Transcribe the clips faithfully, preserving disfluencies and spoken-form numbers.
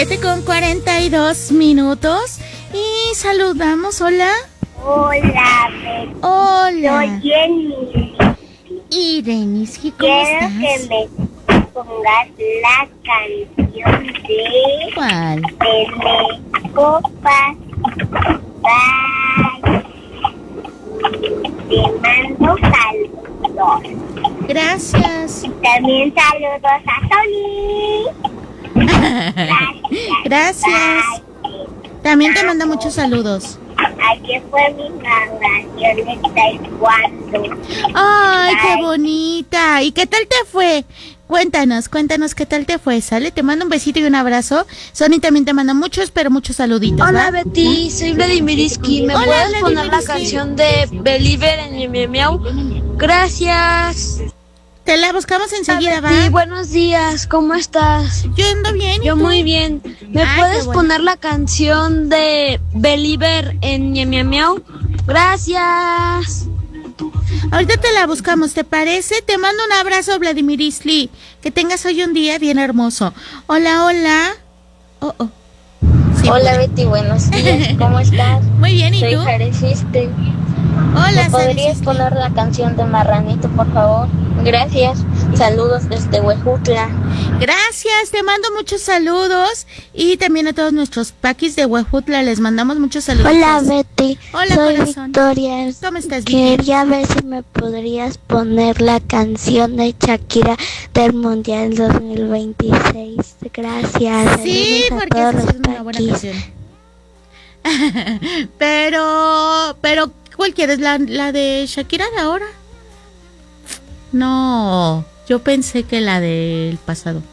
siete con cuarenta y dos minutos y saludamos, hola. Hola, Betty. Hola. Soy Jenny. Y Denise, ¿cómo Quiero estás? que me pongas la canción de... ¿Cuál? De Copas. Bye. Te mando saludos. Gracias. También saludos a Tony. Gracias. Gracias. Bye. También te manda muchos saludos. Ayer fue mi graduación de taekwondo. Ay, qué Bye. bonita. ¿Y qué tal te fue? Cuéntanos, cuéntanos qué tal te fue, ¿sale? Te mando un besito y un abrazo. Sony también te manda muchos, pero muchos saluditos, Hola ¿va? Betty, soy Vladimiriski. ¿Me Hola, puedes poner la Vladimiriski. canción de Believer en mi miau miau? Gracias. Te la buscamos enseguida, Betty, ¿va? buenos días, ¿cómo estás? Yo ando bien, ¿y Yo tú? muy bien. ¿Me Ay, qué puedes bueno. poner la canción de Believer en mi miau miau? Gracias. Ahorita te la buscamos, ¿te parece? Te mando un abrazo, Vladimir Isli. Que tengas hoy un día bien hermoso. Hola, hola. Oh, oh. Sí, Hola pude. Betty, buenos días, ¿cómo estás? Muy bien, ¿y Soy tú? Jaresiste. Hola, ¿Me podrías Sarasiste. poner la canción de Marranito, por favor? Gracias. Saludos desde Huejutla. Gracias, te mando muchos saludos. Y también a todos nuestros paquis de Huejutla les mandamos muchos saludos. Hola Betty, Hola, soy corazón. Victoria. ¿Cómo estás, Vicky? Quería ver si me podrías poner la canción de Shakira del Mundial dos mil veintiséis. Gracias. Sí, Saludos a porque todos esa los es una buena paquis. canción. pero, pero, ¿cuál quieres? ¿La, la de Shakira de ahora? No, yo pensé que la del pasado.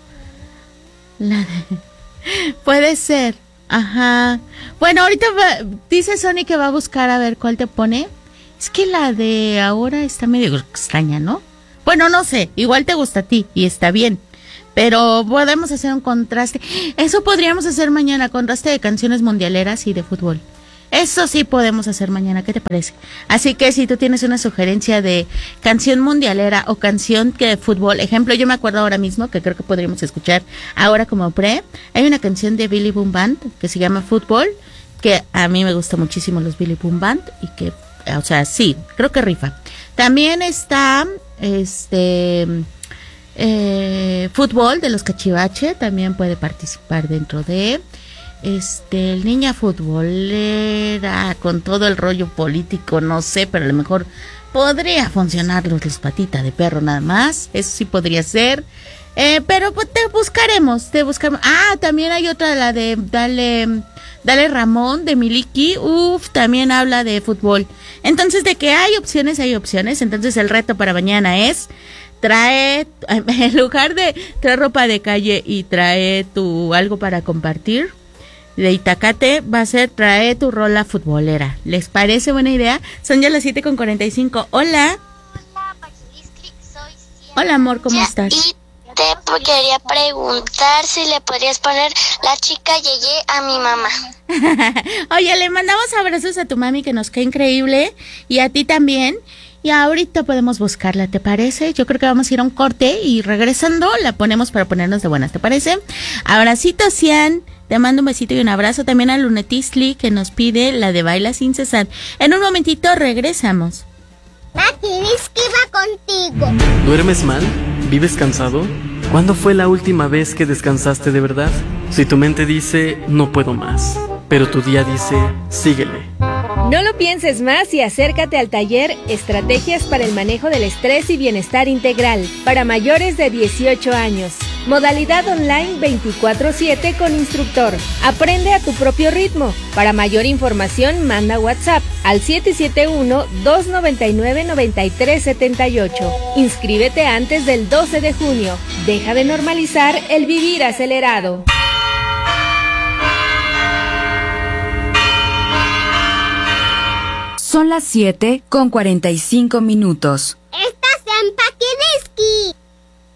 La de... Puede ser, ajá. Bueno, ahorita va- dice Sony que va a buscar a ver cuál te pone. Es que la de ahora está medio extraña, ¿no? Bueno, no sé, igual te gusta a ti y está bien. Pero podemos hacer un contraste. Eso podríamos hacer mañana, contraste de canciones mundialeras y de fútbol. Eso sí podemos hacer mañana, ¿qué te parece? Así que si tú tienes una sugerencia de canción mundialera o canción que de fútbol, ejemplo, yo me acuerdo ahora mismo que creo que podríamos escuchar ahora como pre, hay una canción de Billy Boom Band que se llama Fútbol, que a mí me gusta muchísimo los Billy Boom Band y que, o sea, sí, creo que rifa. También está, este... Eh, fútbol de los Cachivache también puede participar dentro de este el Niña Futbolera con todo el rollo político, no sé, pero a lo mejor podría funcionar los, los Patita de Perro nada más, eso sí podría ser, eh, pero pues te buscaremos, te buscaremos. Ah, también hay otra, la de Dale Dale Ramón de Miliki, uff, también habla de fútbol. Entonces, de que hay opciones, hay opciones. Entonces el reto para mañana es trae, en lugar de traer ropa de calle y trae tu algo para compartir de Itacate, va a ser trae tu rola futbolera. ¿Les parece buena idea? Son ya las siete con cuarenta y cinco. Hola. Hola, Pachulisky, soy Cielo. Hola, amor, ¿cómo Ya, estás? Y te p- quería preguntar si le podrías poner la chica Yeye a mi mamá. Oye, le mandamos abrazos a tu mami que nos cae increíble y a ti también. Y ahorita podemos buscarla, ¿te parece? Yo creo que vamos a ir a un corte y regresando la ponemos para ponernos de buenas, ¿te parece? Abracito, Cian. Te mando un besito y un abrazo también a Lunetisli que nos pide la de Baila sin cesar. En un momentito regresamos. Pachulisky va contigo. ¿Duermes mal? ¿Vives cansado? ¿Cuándo fue la última vez que descansaste de verdad? Si tu mente dice, no puedo más, pero tu día dice, síguele. No lo pienses más y acércate al taller Estrategias para el manejo del estrés y bienestar integral para mayores de dieciocho años. Modalidad online veinticuatro siete con instructor. Aprende a tu propio ritmo. Para mayor información, manda WhatsApp al siete siete uno, dos nueve nueve, nueve tres siete ocho. Inscríbete antes del doce de junio. Deja de normalizar el vivir acelerado. Son las siete con cuarenta y cinco minutos. Estás en Pachulisky.